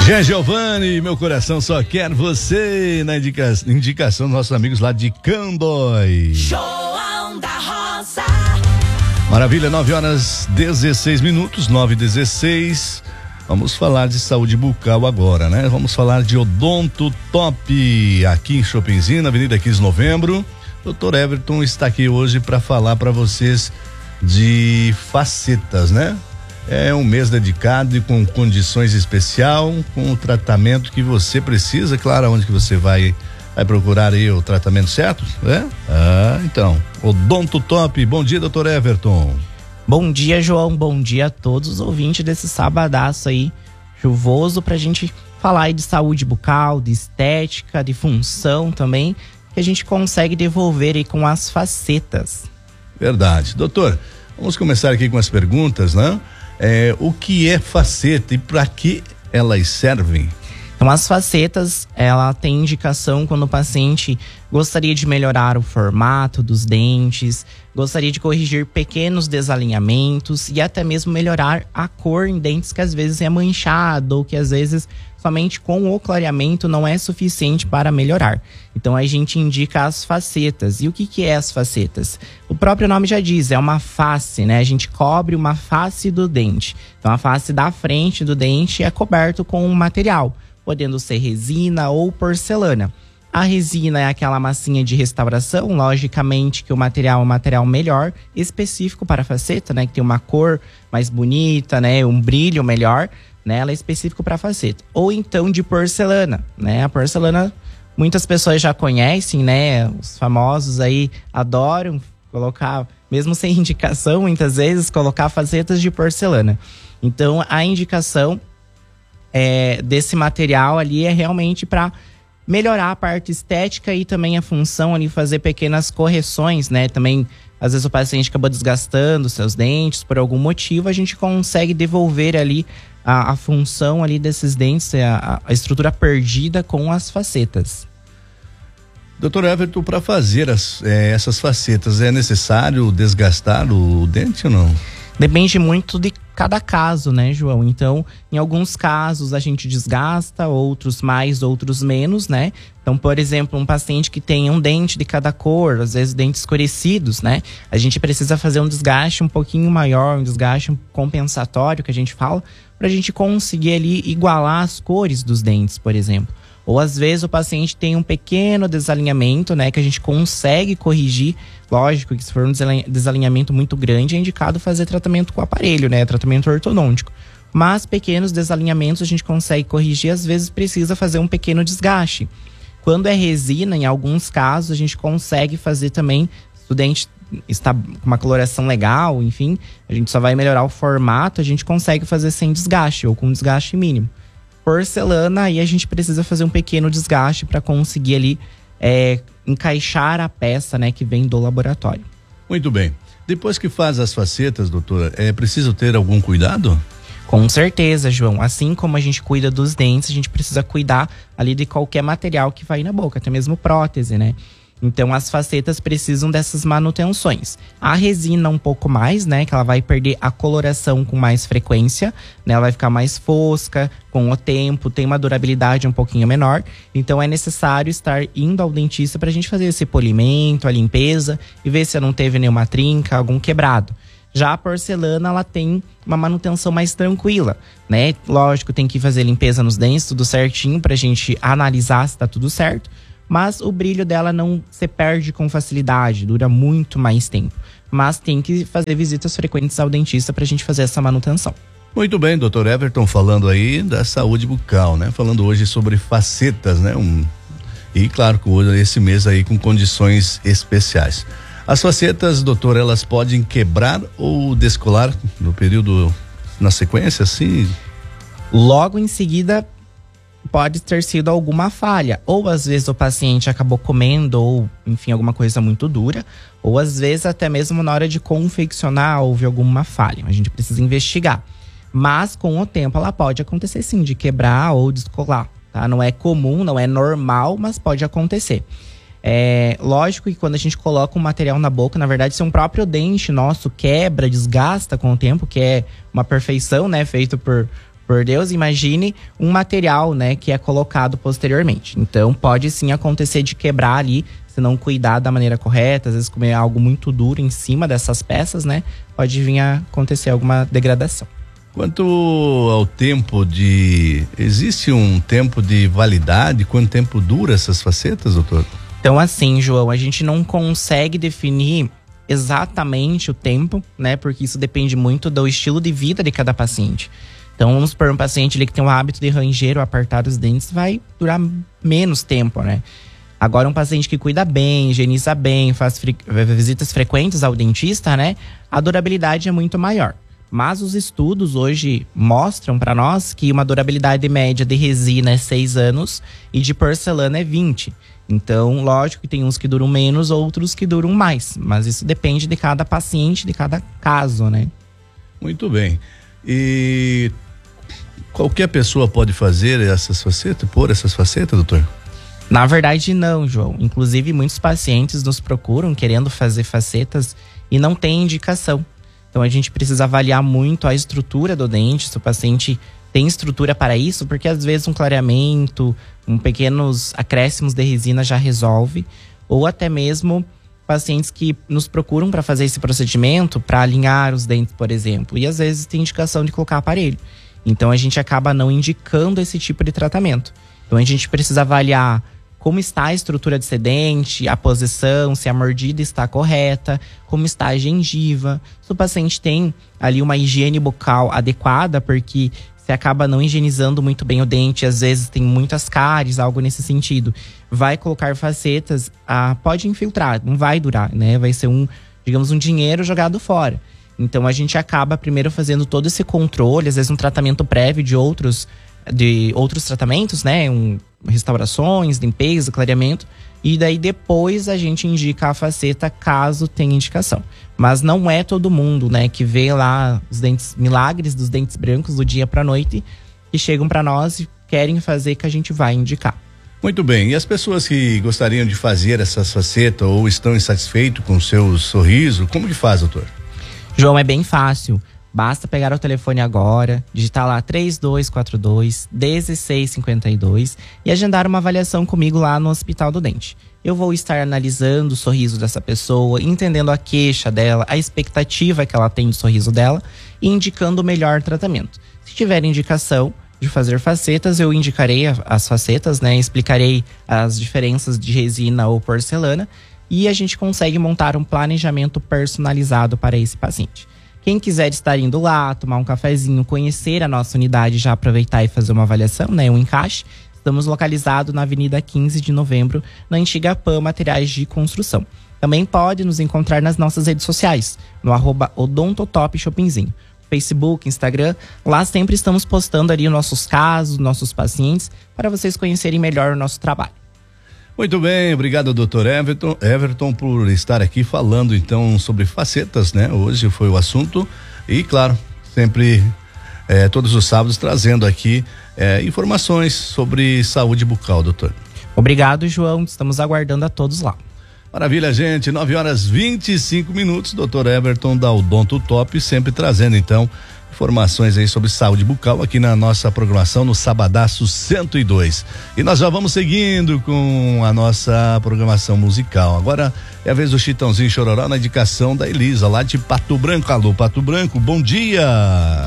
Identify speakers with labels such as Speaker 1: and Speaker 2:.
Speaker 1: Jean Giovanni, meu coração só quer você, na indicação dos nossos amigos lá de Candói.
Speaker 2: João da Roça.
Speaker 1: Maravilha, 9h16, 9h16. Vamos falar de saúde bucal agora, né? Vamos falar de Odonto Top, aqui em Chopinzinho, na Avenida 15 de Novembro. Dr. Everton está aqui hoje para falar para vocês de facetas, né? É um mês dedicado e com condições especial, com o tratamento que você precisa. Claro, onde que você vai procurar aí o tratamento certo, né? Então, Odonto Top. Bom dia, Dr. Everton.
Speaker 3: Bom dia, João. Bom dia a todos os ouvintes desse sabadaço aí chuvoso pra gente falar aí de saúde bucal, de estética, de função também, que a gente consegue devolver aí com as facetas.
Speaker 1: Verdade. Doutor, vamos começar aqui com as perguntas, né? O que é faceta e para que elas servem?
Speaker 3: Então, as facetas, ela tem indicação quando o paciente gostaria de melhorar o formato dos dentes, gostaria de corrigir pequenos desalinhamentos e até mesmo melhorar a cor em dentes que às vezes é manchado ou que às vezes somente com o clareamento não é suficiente para melhorar. Então a gente indica as facetas. E o que é as facetas? O próprio nome já diz, é uma face, né? A gente cobre uma face do dente. Então a face da frente do dente é coberto com um material, podendo ser resina ou porcelana. A resina é aquela massinha de restauração, logicamente que o material é um material melhor, específico para a faceta, né? Que tem uma cor mais bonita, né? Um brilho melhor, né? Ela é específico para a faceta. Ou então de porcelana, né? A porcelana, muitas pessoas já conhecem, né? Os famosos aí adoram colocar, mesmo sem indicação, muitas vezes, colocar facetas de porcelana. Então, a indicação desse material ali é realmente para melhorar a parte estética e também a função ali, fazer pequenas correções, né? Também, às vezes o paciente acabou desgastando seus dentes por algum motivo, a gente consegue devolver ali a função ali desses dentes, a estrutura perdida com as facetas.
Speaker 1: Doutor Everton, para fazer essas facetas, é necessário desgastar o dente ou não?
Speaker 3: Depende muito de cada caso, né, João? Então, em alguns casos a gente desgasta, outros mais, outros menos, né? Então, por exemplo, um paciente que tem um dente de cada cor, às vezes dentes escurecidos, né? A gente precisa fazer um desgaste um pouquinho maior, um desgaste compensatório, que a gente fala, para a gente conseguir ali igualar as cores dos dentes, por exemplo. Ou às vezes o paciente tem um pequeno desalinhamento, né, que a gente consegue corrigir. Lógico que se for um desalinhamento muito grande, é indicado fazer tratamento com aparelho, né, tratamento ortodôntico. Mas pequenos desalinhamentos a gente consegue corrigir, às vezes precisa fazer um pequeno desgaste. Quando é resina, em alguns casos, a gente consegue fazer também, se o dente está com uma coloração legal, enfim, a gente só vai melhorar o formato, a gente consegue fazer sem desgaste ou com desgaste mínimo. Porcelana, aí a gente precisa fazer um pequeno desgaste para conseguir ali encaixar a peça, né, que vem do laboratório.
Speaker 1: Muito bem. Depois que faz as facetas, doutora, é preciso ter algum cuidado?
Speaker 3: Com certeza, João. Assim como a gente cuida dos dentes, a gente precisa cuidar ali de qualquer material que vai na boca, até mesmo prótese, né? Então, as facetas precisam dessas manutenções. A resina um pouco mais, né? Que ela vai perder a coloração com mais frequência, né? Ela vai ficar mais fosca com o tempo, tem uma durabilidade um pouquinho menor. Então, é necessário estar indo ao dentista para a gente fazer esse polimento, a limpeza e ver se não teve nenhuma trinca, algum quebrado. Já a porcelana, ela tem uma manutenção mais tranquila, né? Lógico, tem que fazer limpeza nos dentes, tudo certinho, pra gente analisar se tá tudo certo. Mas o brilho dela não se perde com facilidade, dura muito mais tempo. Mas tem que fazer visitas frequentes ao dentista pra gente fazer essa manutenção.
Speaker 1: Muito bem, doutor Everton, falando aí da saúde bucal, né? Falando hoje sobre facetas, né? E claro que hoje, esse mês aí com condições especiais. As facetas, doutor, elas podem quebrar ou descolar no período, na sequência, assim?
Speaker 3: Logo em seguida, pode ter sido alguma falha. Ou às vezes o paciente acabou comendo, ou enfim, alguma coisa muito dura. Ou às vezes até mesmo na hora de confeccionar houve alguma falha. A gente precisa investigar. Mas com o tempo ela pode acontecer sim, de quebrar ou descolar, tá? Não é comum, não é normal, mas pode acontecer. Lógico que quando a gente coloca um material na boca, na verdade, se um próprio dente nosso quebra, desgasta com o tempo, que é uma perfeição, né, feito por Por Deus, imagine um material, né, que é colocado posteriormente. Então, pode sim acontecer de quebrar ali, se não cuidar da maneira correta, às vezes comer algo muito duro em cima dessas peças, né, pode vir a acontecer alguma degradação.
Speaker 1: Quanto ao tempo existe um tempo de validade? Quanto tempo dura essas facetas, doutor?
Speaker 3: Então, assim, João, a gente não consegue definir exatamente o tempo, né, porque isso depende muito do estilo de vida de cada paciente. Então, vamos supor, um paciente ali que tem o hábito de ranger ou apertar os dentes, vai durar menos tempo, né? Agora, um paciente que cuida bem, higieniza bem, faz visitas frequentes ao dentista, né? A durabilidade é muito maior. Mas os estudos hoje mostram para nós que uma durabilidade média de resina é 6 anos e de porcelana é 20. Então, lógico que tem uns que duram menos, outros que duram mais. Mas isso depende de cada paciente, de cada caso, né?
Speaker 1: Muito bem. E qualquer pessoa pode fazer essas facetas, pôr essas facetas, doutor?
Speaker 3: Na verdade, não, João. Inclusive, muitos pacientes nos procuram querendo fazer facetas e não tem indicação. Então, a gente precisa avaliar muito a estrutura do dente, se o paciente tem estrutura para isso, porque às vezes um clareamento, pequenos acréscimos de resina já resolve, ou até mesmo pacientes que nos procuram para fazer esse procedimento, para alinhar os dentes, por exemplo, e às vezes tem indicação de colocar aparelho. Então, a gente acaba não indicando esse tipo de tratamento. Então, a gente precisa avaliar como está a estrutura desse dente, a posição, se a mordida está correta, como está a gengiva, se o paciente tem ali uma higiene bucal adequada, porque se acaba não higienizando muito bem o dente, às vezes tem muitas cáries, algo nesse sentido. Vai colocar facetas, pode infiltrar, não vai durar, né? Vai ser um dinheiro jogado fora. Então, a gente acaba primeiro fazendo todo esse controle, às vezes um tratamento prévio de outros tratamentos, né? Restaurações, limpeza, clareamento. E daí depois a gente indica a faceta caso tenha indicação. Mas não é todo mundo, né, que vê lá os milagres dos dentes brancos do dia pra noite que chegam pra nós e querem fazer, que a gente vai indicar.
Speaker 1: Muito bem. E as pessoas que gostariam de fazer essas facetas ou estão insatisfeitos com o seu sorriso, como que faz, doutor?
Speaker 3: João, é bem fácil. Basta pegar o telefone agora, digitar lá 3242-1652 e agendar uma avaliação comigo lá no Hospital do Dente. Eu vou estar analisando o sorriso dessa pessoa, entendendo a queixa dela, a expectativa que ela tem do sorriso dela e indicando o melhor tratamento. Se tiver indicação de fazer facetas, eu indicarei as facetas, né? Explicarei as diferenças de resina ou porcelana e a gente consegue montar um planejamento personalizado para esse paciente. Quem quiser estar indo lá, tomar um cafezinho, conhecer a nossa unidade, já aproveitar e fazer uma avaliação, né, um encaixe, estamos localizados na Avenida 15 de Novembro, na antiga PAN Materiais de Construção. Também pode nos encontrar nas nossas redes sociais, no @odontotopshopinzinho. Facebook, Instagram, lá sempre estamos postando ali nossos casos, nossos pacientes, para vocês conhecerem melhor o nosso trabalho.
Speaker 1: Muito bem, obrigado, doutor Everton, por estar aqui falando então sobre facetas, né? Hoje foi o assunto e, claro, sempre todos os sábados trazendo aqui informações sobre saúde bucal, doutor.
Speaker 3: Obrigado, João, estamos aguardando a todos lá.
Speaker 1: Maravilha, gente, 9h25, doutor Everton da Odonto Top, sempre trazendo então informações aí sobre saúde bucal aqui na nossa programação no Sabadaço 102. E nós já vamos seguindo com a nossa programação musical. Agora é a vez do Chitãozinho Chororó na indicação da Elisa, lá de Pato Branco. Alô, Pato Branco, bom dia!